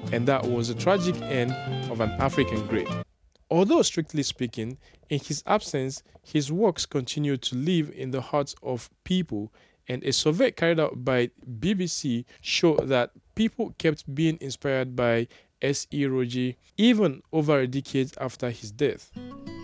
and that was a tragic end of an African great. Although strictly speaking, in his absence, his works continued to live in the hearts of people, and a survey carried out by BBC showed that people kept being inspired by S.E. Roji even over a decade after his death.